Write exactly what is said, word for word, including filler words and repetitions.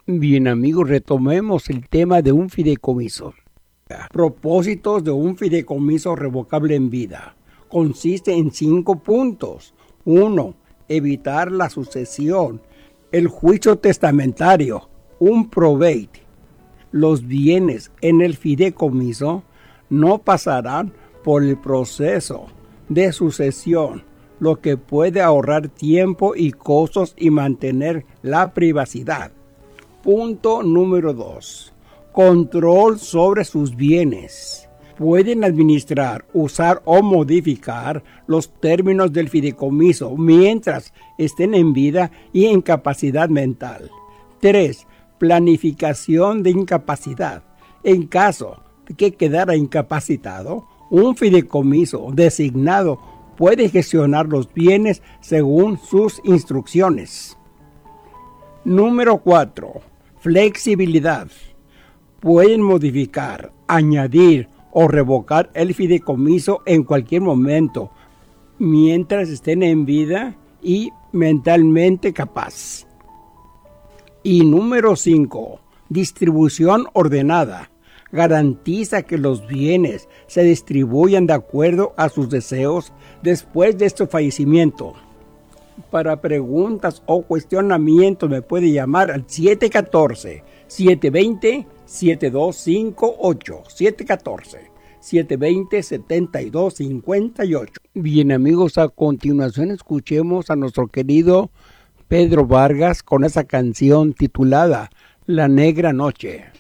Bien amigos, retomemos el tema de un fideicomiso. Propósitos de un fideicomiso revocable en vida. Consiste en cinco puntos. Uno, evitar la sucesión, el juicio testamentario, un probate. Los bienes en el fideicomiso no pasarán por el proceso de sucesión, lo que puede ahorrar tiempo y costos y mantener la privacidad. Punto número dos. Control sobre sus bienes. Pueden administrar, usar o modificar los términos del fideicomiso mientras estén en vida y en capacidad mental. tres. Planificación de incapacidad. En caso de que quedara incapacitado, un fideicomiso designado puede gestionar los bienes según sus instrucciones. Número cuatro. Flexibilidad. Pueden modificar, añadir o revocar el fideicomiso en cualquier momento, mientras estén en vida y mentalmente capaz. Y número cinco. Distribución ordenada. Garantiza que los bienes se distribuyan de acuerdo a sus deseos después de su fallecimiento. Para preguntas o cuestionamientos me puede llamar al siete uno cuatro, siete dos cero, siete dos cinco ocho, siete uno cuatro, siete dos cero, siete dos cinco ocho. Bien amigos, a continuación escuchemos a nuestro querido Pedro Vargas con esa canción titulada La Negra Noche.